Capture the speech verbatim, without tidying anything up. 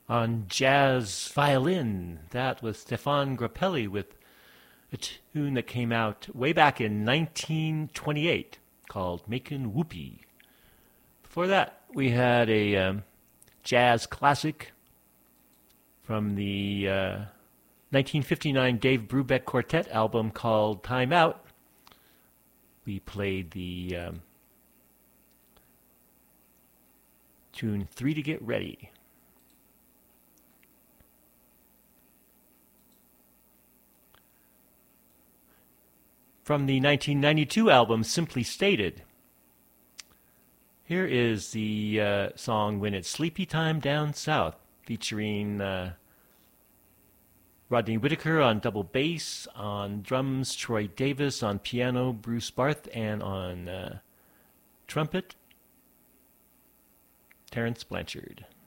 On jazz violin, that was Stefan Grappelli with a tune that came out way back in nineteen twenty-eight called Makin' Whoopee. Before that, we had a um, jazz classic from the uh, nineteen fifty-nine Dave Brubeck Quartet album called Time Out. We played the um, tune Three to Get Ready. From the nineteen ninety-two album Simply Stated, here is the uh, song When It's Sleepy Time Down South, featuring uh, Rodney Whitaker on double bass, on drums Troy Davis, on piano Bruce Barth, and on uh, trumpet Terrence Blanchard.